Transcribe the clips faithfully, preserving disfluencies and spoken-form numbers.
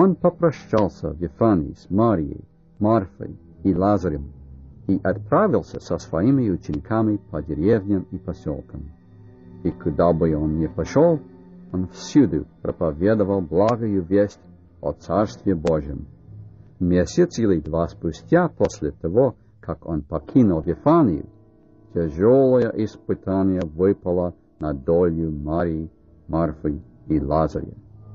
Он попрощался в Вифании с Марией, Марфой и Лазарем и отправился со своими учениками по деревням и поселкам. И куда бы он ни пошел, он всюду проповедовал благую весть о Царстве Божьем. Месяц или два спустя после того, как он покинул Вифанию, тяжелое испытание выпало на долю Марии, Марфы и Лазаря.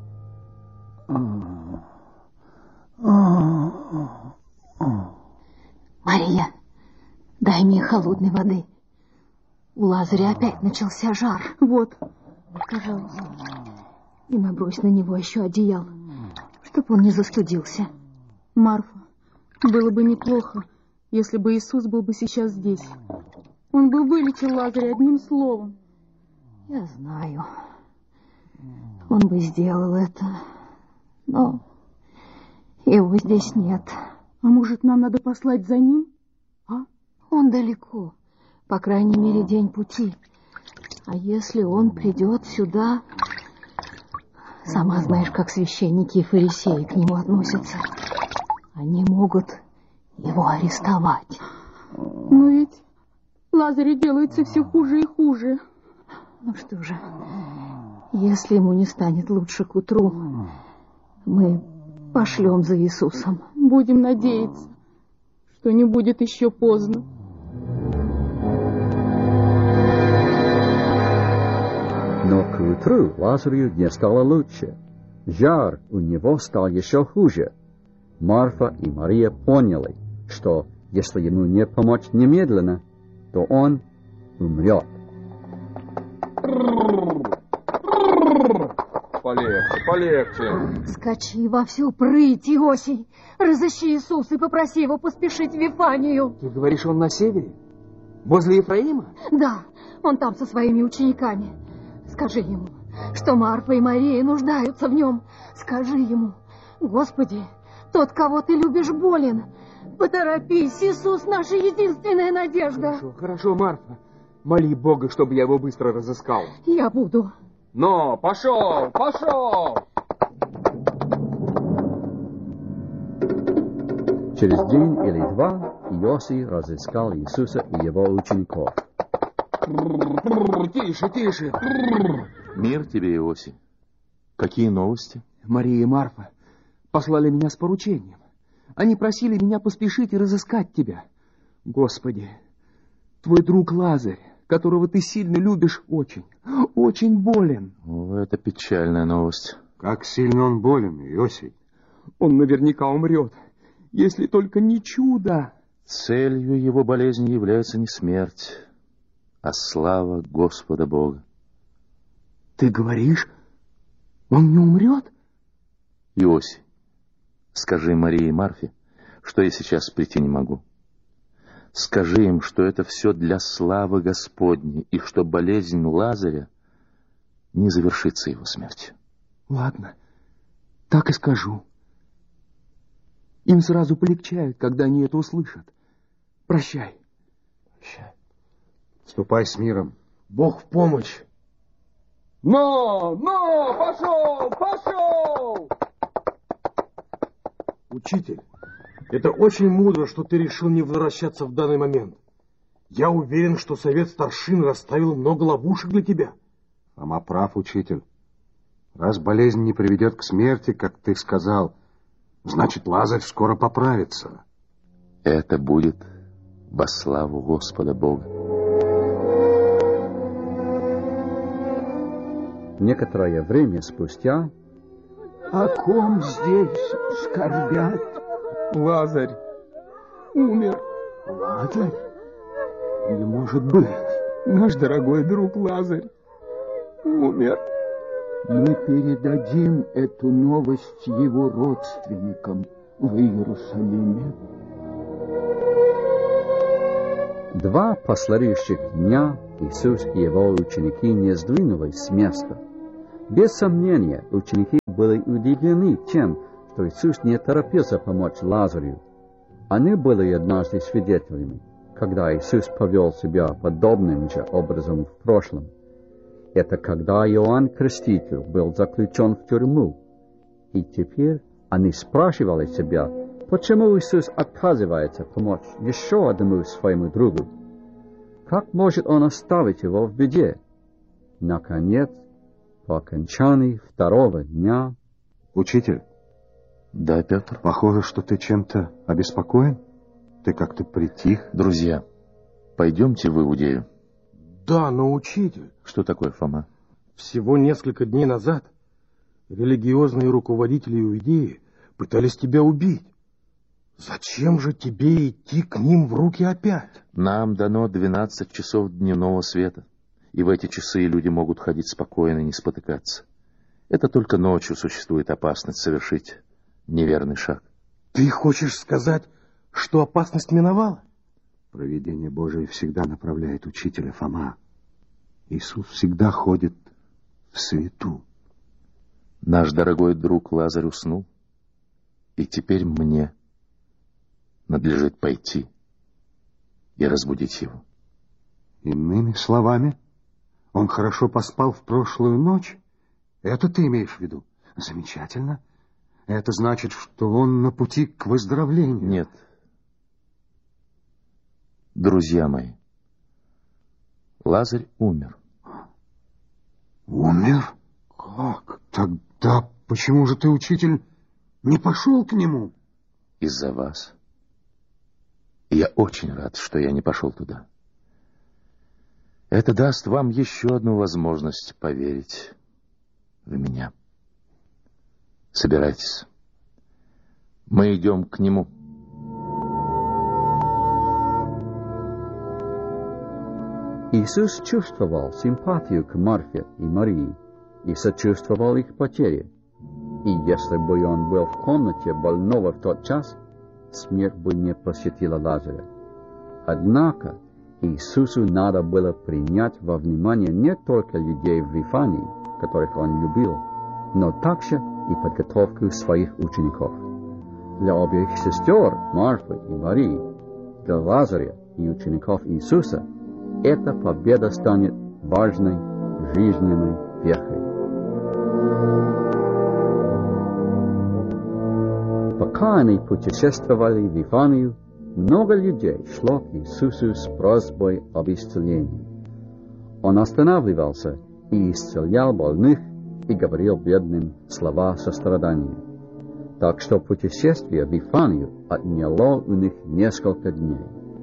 Мария, дай мне холодной воды. У Лазаря опять начался жар. Вот, пожалуйста. И набрось на него еще одеяло, чтоб он не застудился. Марфа, было бы неплохо, если бы Иисус был бы сейчас здесь. Он бы вылечил Лазаря одним словом. Я знаю. Он бы сделал это, но его здесь нет. А может, нам надо послать за ним? А? Он далеко, по крайней мере, день пути. А если он придет сюда... Сама знаешь, как священники и фарисеи к нему относятся. Они могут его арестовать. Но ведь Лазарю делается все хуже и хуже. Ну что же, если ему не станет лучше к утру, мы пошлем за Иисусом. Будем надеяться, что не будет еще поздно. Но к утру Лазарю не стало лучше. Жар у него стал еще хуже. Марфа и Мария поняли, что если ему не помочь немедленно, то он умрет. Полегче, полегче. Скачи во всю прыть, Иосий. Разыщи Иисуса и попроси его поспешить в Вифанию. Ты говоришь, он на севере? Возле Ефраима? Да, он там со своими учениками. Скажи ему, что Марфа и Мария нуждаются в нем. Скажи ему: Господи, тот, кого ты любишь, болен. Поторопись, Иисус, наша единственная надежда. Хорошо, хорошо, Марфа. Моли Бога, чтобы я его быстро разыскал. Я буду. Но, пошел, пошел! Через день или два Иосий разыскал Иисуса и его учеников. Тише, тише. Мир тебе, Иосий. Какие новости? Мария и Марфа послали меня с поручением. Они просили меня поспешить и разыскать тебя. Господи, твой друг Лазарь, которого ты сильно любишь, очень, очень болен. О, это печальная новость. Как сильно он болен, Иосий? Он наверняка умрет, если только не чудо. Целью его болезни является не смерть, а слава Господа Бога. Ты говоришь, он не умрет? Иосий, скажи Марии и Марфе, что я сейчас прийти не могу. Скажи им, что это все для славы Господней, и что болезнь Лазаря не завершится его смертью. Ладно, так и скажу. Им сразу полегчает, когда они это услышат. Прощай. Прощай. Ступай с миром. Бог в помощь. Но, но, пошел, пошел! Учитель, это очень мудро, что ты решил не возвращаться в данный момент. Я уверен, что совет старшин расставил много ловушек для тебя. Фома прав, учитель. Раз болезнь не приведет к смерти, как ты сказал, значит, Лазарь скоро поправится. Это будет во славу Господа Бога. Некоторое время спустя... О ком здесь скорбят? Лазарь умер. Лазарь? Не может быть. Наш дорогой друг Лазарь умер. Мы передадим эту новость его родственникам в Иерусалиме. Два последующих дня Иисус и его ученики не сдвинулись с места. Без сомнения, ученики были удивлены тем, что Иисус не торопился помочь Лазарю. Они были однажды свидетелями, когда Иисус повел себя подобным же образом в прошлом. Это когда Иоанн Креститель был заключен в тюрьму, и теперь Они спрашивали себя, почему Иисус отказывается помочь еще одному своему другу. Как может он оставить его в беде? Наконец, по окончании второго дня... Учитель? Да, Петр? Похоже, что ты чем-то обеспокоен. Ты как-то притих. Друзья, пойдемте в Иудею. Да, но учитель... Что такое, Фома? Всего несколько дней назад религиозные руководители Иудеи пытались тебя убить. Зачем же тебе идти к ним в руки опять? Нам дано двенадцать часов дневного света, и в эти часы люди могут ходить спокойно и не спотыкаться. Это только ночью существует опасность совершить неверный шаг. Ты хочешь сказать, что опасность миновала? Провидение Божие всегда направляет учителя, Фома. Иисус всегда ходит в свету. Наш дорогой друг Лазарь уснул, и теперь мне надлежит пойти и разбудить его. Иными словами, он хорошо поспал в прошлую ночь? Это ты имеешь в виду? Замечательно. Это значит, что он на пути к выздоровлению. Нет. Друзья мои, Лазарь умер. Умер? Как? Тогда почему же ты, учитель, не пошел к нему? Из-за вас. И я очень рад, что я не пошел туда. Это даст вам еще одну возможность поверить в меня. Собирайтесь. Мы идем к нему. Иисус чувствовал симпатию к Марфе и Марии и сочувствовал их потере. И если бы он был в комнате больного в тот час, смерть бы не посетила Лазаря. Однако Иисусу надо было принять во внимание не только людей в Вифании, которых он любил, но также и подготовку своих учеников. Для обеих сестер, Марфы и Марии, для Лазаря и учеников Иисуса, эта победа станет важной жизненной вехой. Пока они путешествовали в Вифанию, много людей шло к Иисусу с просьбой об исцелении. Он останавливался и исцелял больных и говорил бедным слова сострадания. Так что путешествие в Вифанию отняло у них несколько дней.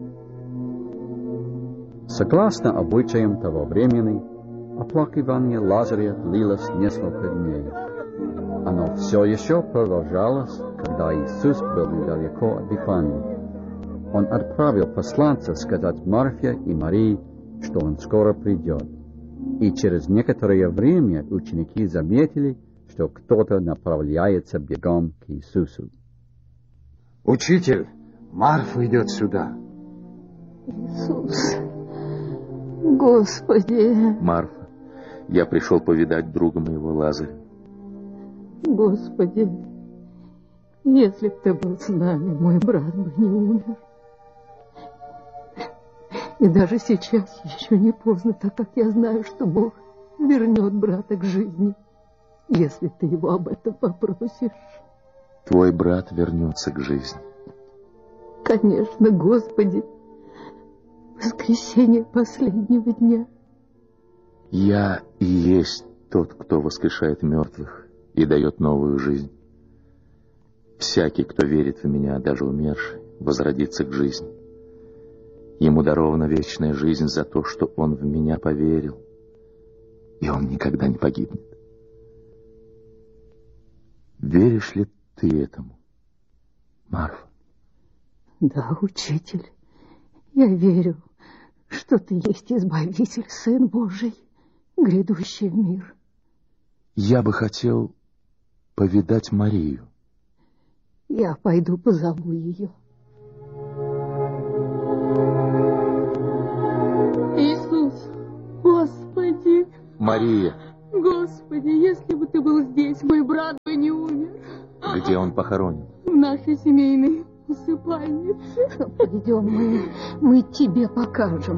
Согласно обычаям того времени, оплакивание Лазаря длилось несколько дней. Оно все еще продолжалось, когда Иисус был недалеко от Вифании. Он отправил посланца сказать Марфе и Марии, что он скоро придет. И через некоторое время ученики заметили, что кто-то направляется бегом к Иисусу. Учитель, Марфа идет сюда. Иисус, Господи. Марфа, я пришел повидать друга моего Лазаря. Господи, если б ты был с нами, мой брат бы не умер. И даже сейчас еще не поздно, так как я знаю, что Бог вернет брата к жизни, если ты его об этом попросишь. Твой брат вернется к жизни. Конечно, Господи, воскресенье последнего дня. Я и есть тот, кто воскрешает мертвых и дает новую жизнь. Всякий, кто верит в меня, даже умерший, возродится к жизни. Ему дарована вечная жизнь за то, что он в меня поверил, и он никогда не погибнет. Веришь ли ты этому, Марфа? Да, учитель, я верю, что ты есть Избавитель, Сын Божий, грядущий в мир. Я бы хотел повидать Марию. Я пойду позову ее. Иисус, Господи! Мария! Господи, если бы ты был здесь, мой брат бы не умер. Где он похоронен? В нашей семейной усыпальнице. Пойдем, мы, мы тебе покажем.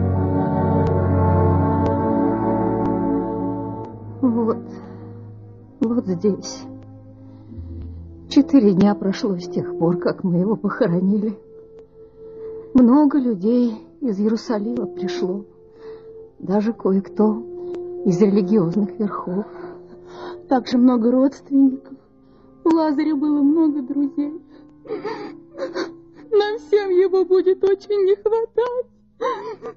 Вот, Вот здесь. Четыре дня прошло с тех пор, как мы его похоронили. Много людей из Иерусалима пришло. Даже кое-кто из религиозных верхов. Также много родственников. У Лазаря было много друзей. Нам всем его будет очень не хватать.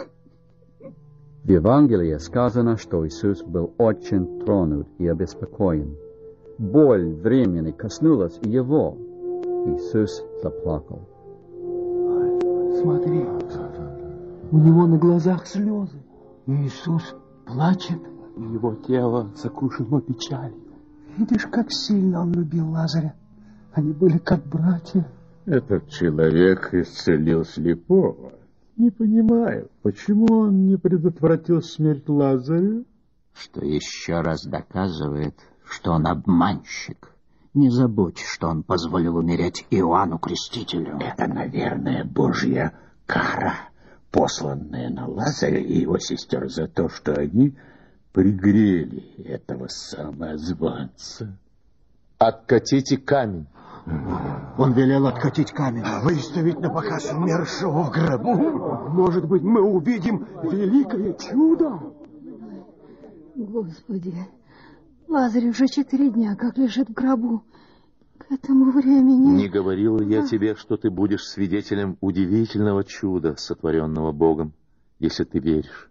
В Евангелии сказано, что Иисус был очень тронут и обеспокоен. Боль времени коснулась и его. Иисус заплакал. Смотри, у него на глазах слезы. Иисус плачет, и его тело сокрушено печалью. Видишь, как сильно он любил Лазаря. Они были как братья. Этот человек исцелил слепого. Не понимаю, почему он не предотвратил смерть Лазаря? Что еще раз доказывает, что он обманщик. Не забудь, что он позволил умереть Иоанну Крестителю. Это, наверное, Божья кара, посланная на Лазаря и его сестер за то, что они пригрели этого самозванца. Откатите камень. Он велел откатить камень, выставить на показ умершего в гробу. Может быть, мы увидим великое чудо? Господи, Лазарь уже четыре дня как лежит в гробу. К этому времени... Не говорил я тебе, что ты будешь свидетелем удивительного чуда, сотворенного Богом, если ты веришь?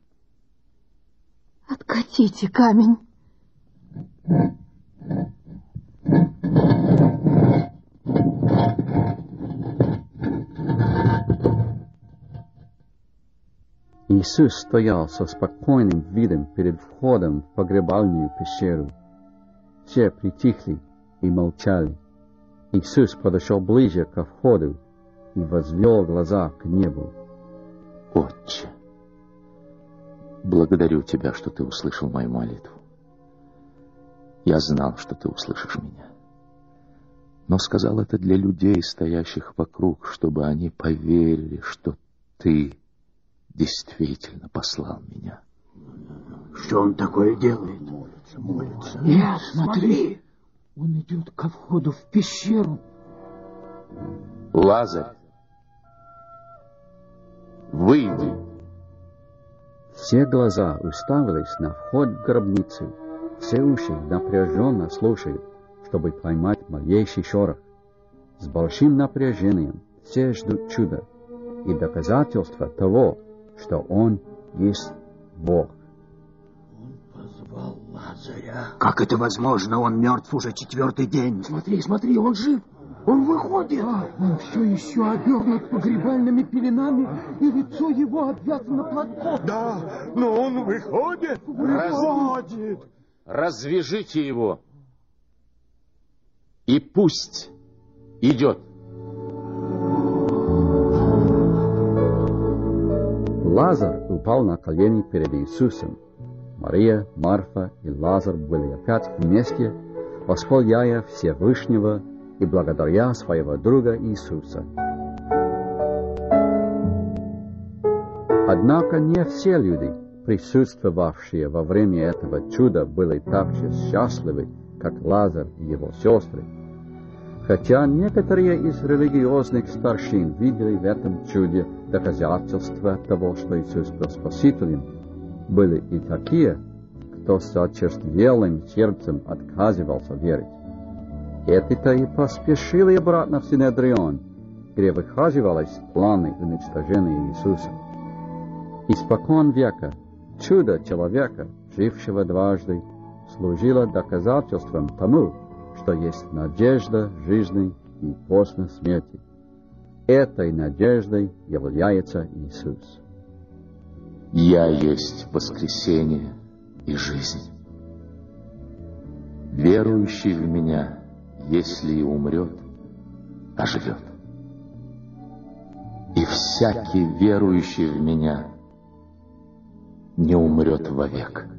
Откатите камень. Иисус стоял со спокойным видом перед входом в погребальную пещеру. Все притихли и молчали. Иисус подошел ближе ко входу и возвел глаза к небу. Отче, благодарю Тебя, что Ты услышал мою молитву. Я знал, что Ты услышишь меня. Но сказал это для людей, стоящих вокруг, чтобы они поверили, что Ты действительно послал меня. Что он такое делает? Молится, молится. Нет, смотри, он идет ко входу в пещеру. Лазарь, выйди. Все глаза уставились на вход в гробницу. Все уши напряженно слушают, чтобы поймать малейший шорох. С большим напряжением все ждут чуда и доказательства того, что Он есть Бог. Он позвал Лазаря. Как это возможно? Он мертв уже четвертый день. Смотри, смотри, он жив. Он выходит. А, он все еще обернут погребальными пеленами, и лицо его обвязано платком. Да, но он выходит. Выходит. Развяжите его. И пусть идет. Лазарь упал на колени перед Иисусом. Мария, Марфа и Лазарь были опять вместе, восхваляя Всевышнего и благодаря своего друга Иисуса. Однако не все люди, присутствовавшие во время этого чуда, были так же счастливы, как Лазарь и его сестры. Хотя некоторые из религиозных старшин видели в этом чуде доказательства того, что Иисус был Спасителем, были и такие, кто с очерствелым сердцем отказывался верить. Эти-то и поспешили обратно в Синедрион, где выхаживались планы уничтожения Иисуса. Испокон века чудо человека, жившего дважды, служило доказательством тому, что есть надежда жизни и после смерти. Этой надеждой является Иисус. Я есть воскресение и жизнь. Верующий в Меня, если и умрет, оживет. И всякий верующий в Меня не умрет вовек.